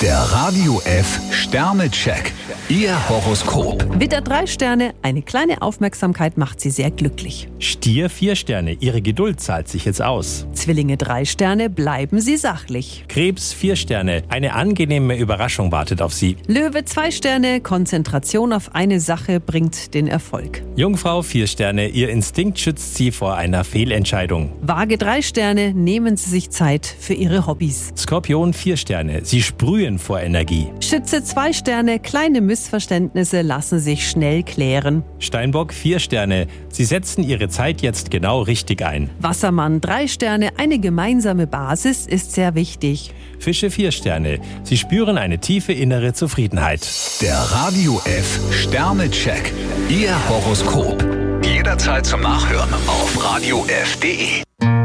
Der Radio F Sternecheck. Ihr Horoskop. Widder 3 Sterne, eine kleine Aufmerksamkeit macht Sie sehr glücklich. Stier 4 Sterne, Ihre Geduld zahlt sich jetzt aus. Zwillinge 3 Sterne, bleiben Sie sachlich. Krebs 4 Sterne, eine angenehme Überraschung wartet auf Sie. Löwe 2 Sterne, Konzentration auf eine Sache bringt den Erfolg. Jungfrau 4 Sterne, Ihr Instinkt schützt Sie vor einer Fehlentscheidung. Waage 3 Sterne, nehmen Sie sich Zeit für Ihre Hobbys. Skorpion 4 Sterne, Sie sprühen vor Energie. Schütze 2 Sterne, kleine Missverständnisse lassen sich schnell klären. Steinbock 4 Sterne, Sie setzen Ihre Zeit jetzt genau richtig ein. Wassermann 3 Sterne, eine gemeinsame Basis ist sehr wichtig. Fische 4 Sterne, Sie spüren eine tiefe innere Zufriedenheit. Der Radio F Sternecheck. Ihr Horoskop. Jederzeit zum Nachhören auf radiof.de.